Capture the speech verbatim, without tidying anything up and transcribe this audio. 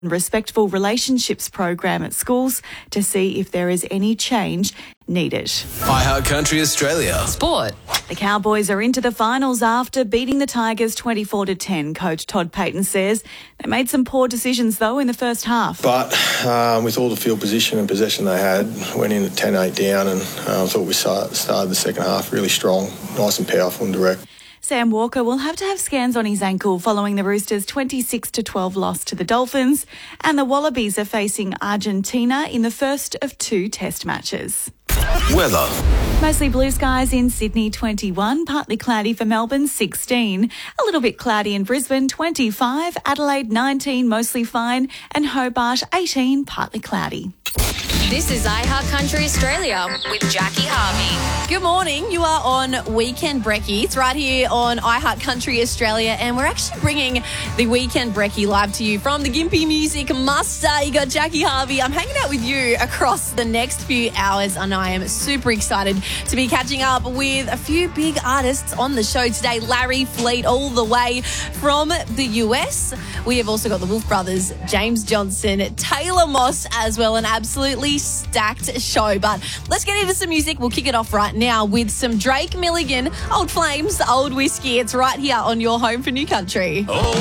Respectful Relationships program at schools to see if there is any change needed. iHeartCountry Australia. Sport. The Cowboys are into the finals after beating the Tigers twenty-four to ten. Coach Todd Payten says they made some poor decisions, though, in the first half. But um, with all the field position and possession they had, went in at ten eight down, and I uh, thought we start, started the second half really strong, nice and powerful and direct. Sam Walker will have to have scans on his ankle following the Roosters' twenty-six to twelve loss to the Dolphins, and the Wallabies are facing Argentina in the first of two test matches. Weather. Mostly blue skies in Sydney, twenty-one, partly cloudy for Melbourne, sixteen, a little bit cloudy in Brisbane, twenty-five, Adelaide, nineteen, mostly fine, and Hobart, eighteen, partly cloudy. This is iHeartCountry Australia with Jackie Harvey. Good morning. You are on Weekend Brekkie. It's right here on iHeartCountry Australia, and we're actually bringing the Weekend Brekkie live to you from the Gympie Music Muster. You got Jackie Harvey. I'm hanging out with you across the next few hours, and I am super excited to be catching up with a few big artists on the show today. Larry Fleet, all the way from the U S. We have also got the Wolf Brothers, James Johnson, Taylor Moss as well. An absolutely stacked show. But let's get into some music. We'll kick it off right now with some Drake Milligan, Old Flames, Old Whiskey. It's right here on your home for New Country. Oh.